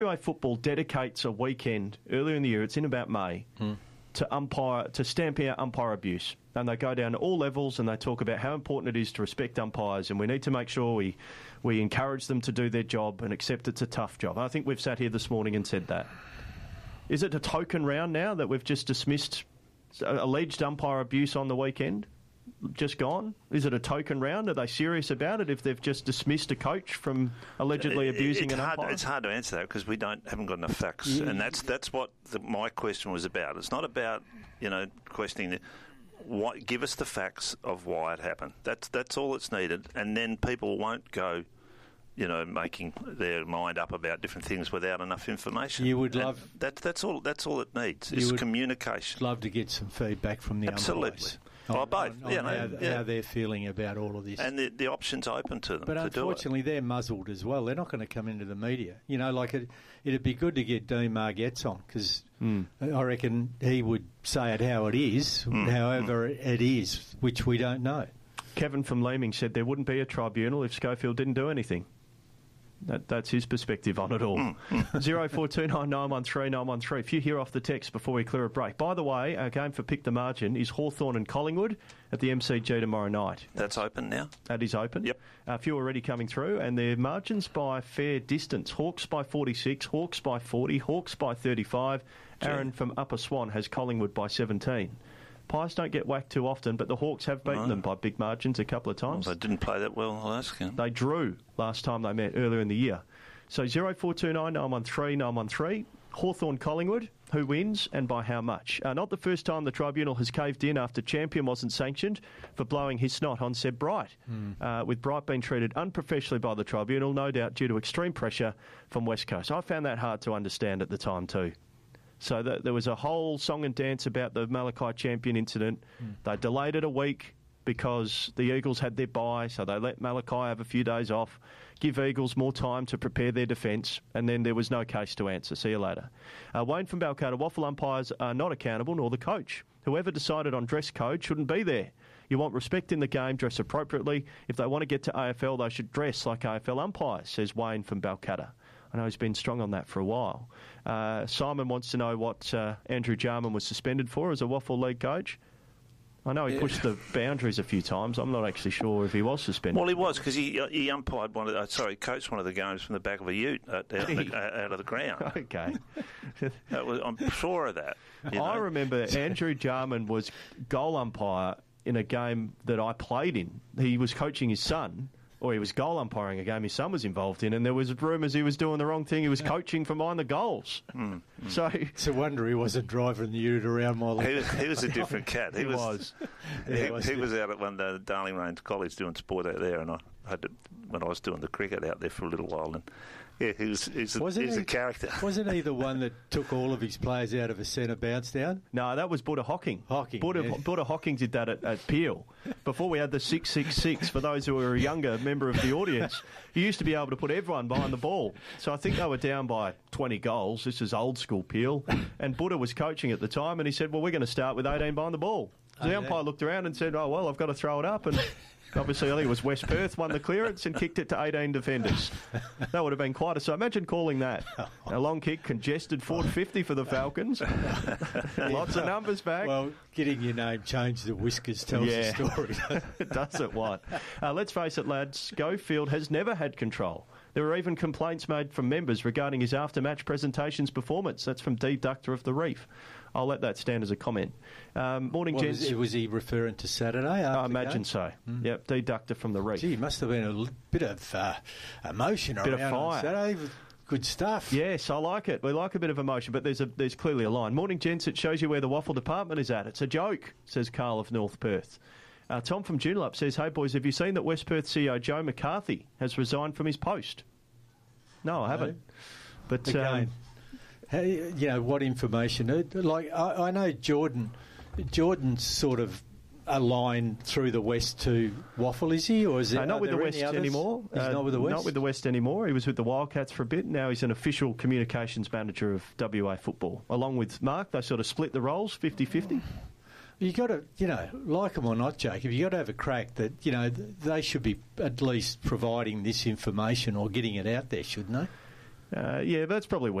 WA Football dedicates a weekend earlier in the year, it's in about May, to stamping out umpire abuse. And they go down to all levels and they talk about how important it is to respect umpires, and we need to make sure we encourage them to do their job and accept it's a tough job. I think we've sat here this morning and said that. Is it a token round now that we've just dismissed alleged umpire abuse on the weekend? Just gone? Is it a token round? Are they serious about it if they've just dismissed a coach from allegedly abusing an umpire? It's hard to answer that because we haven't got enough facts, and that's what my question was about. It's not about questioning give us the facts of why it happened. That's all that's needed, and then people won't go making their mind up about different things without enough information. You would love that's all it needs is communication. Love to get some feedback from the umpires. Both. How they're feeling about all of this. And the option's open to them. But unfortunately, they're muzzled as well. They're not going to come into the media. It'd be good to get Dean Margetts on, because I reckon he would say it how it is, however it is, which we don't know. Kevin from Leeming said there wouldn't be a tribunal if Schofield didn't do anything. That's his perspective on it all. 0429913913. A few here off the text before we clear a break. By the way, our game for Pick the Margin is Hawthorn and Collingwood at the MCG tomorrow night. That's open now? That is open. Yep. A few already coming through, and their margins by fair distance. Hawks by 46, Hawks by 40, Hawks by 35. Aaron from Upper Swan has Collingwood by 17. Pies don't get whacked too often, but the Hawks have beaten them by big margins a couple of times. Well, they didn't play that well last game. They drew last time they met earlier in the year. So 0429 913 913. Hawthorn Collingwood, who wins and by how much? Not the first time the tribunal has caved in after Champion wasn't sanctioned for blowing his snot on Seb Bright, with Bright being treated unprofessionally by the tribunal, no doubt due to extreme pressure from West Coast. I found that hard to understand at the time too. So there was a whole song and dance about the Malachi Champion incident. They delayed it a week because the Eagles had their bye, so they let Malachi have a few days off, give Eagles more time to prepare their defence, and then there was no case to answer. See you later. Wayne from Balcatta, waffle umpires are not accountable, nor the coach. Whoever decided on dress code shouldn't be there. You want respect in the game, dress appropriately. If they want to get to AFL, they should dress like AFL umpires, says Wayne from Balcatta. I know he's been strong on that for a while. Simon wants to know what Andrew Jarman was suspended for as a Waffle League coach. I know he pushed the boundaries a few times. I'm not actually sure if he was suspended. Well, he was, because he umpired coached one of the games from the back of a ute out of the ground. Okay. I'm sure of that. I remember Andrew Jarman was goal umpire in a game that I played in. He was coaching his son, or he was goal umpiring a game his son was involved in, and there was rumours he was doing the wrong thing. He was coaching from behind the goals. So it's a wonder he wasn't driving the ute around my He was a different cat. He was out at one day at Darling Range College doing sport out there, and I had to, when I was doing the cricket out there for a little while, and he's a character. Wasn't he the one that took all of his players out of a centre bounce down? No, that was Buddha Hocking. Buddha Hocking did that at Peel. Before we had the 666, for those who were a younger member of the audience, you used to be able to put everyone behind the ball. So I think they were down by 20 goals. This is old school Peel. And Buddha was coaching at the time, and he said, well, we're going to start with 18 behind the ball. So the umpire looked around and said, oh, well, I've got to throw it up. And obviously, I think it was West Perth won the clearance and kicked it to 18 defenders. That would have been quite a... So imagine calling that. A long kick, congested, 450 for the Falcons. Lots of numbers back. Well, getting your name changed to Whiskers tells the story. It does it what? Let's face it, lads, Schofield has never had control. There were even complaints made from members regarding his after-match presentations performance. That's from D. Ductor of the Reef. I'll let that stand as a comment. Morning, gents. Was he referring to Saturday? I imagine so. Yep, D. Ductor from the Reef. Gee, must have been a bit of emotion around on Saturday. Good stuff. Yes, I like it. We like a bit of emotion, but there's clearly a line. Morning, gents. It shows you where the waffle department is at. It's a joke, says Carl of North Perth. Tom from Joondalup says, hey, boys, have you seen that West Perth CEO Joe McCarthy has resigned from his post? No, I haven't. But again, what information? Like I know Jordan's sort of a line through the West to Waffle, is he? Or is it not with the West anymore? He's not with the West? Not with the West anymore. He was with the Wildcats for a bit. Now he's an official communications manager of WA Football. Along with Mark, they sort of split the roles 50-50. You got to, like them or not, Jacob, you got to have a crack that, they should be at least providing this information or getting it out there, shouldn't they? Yeah, that's probably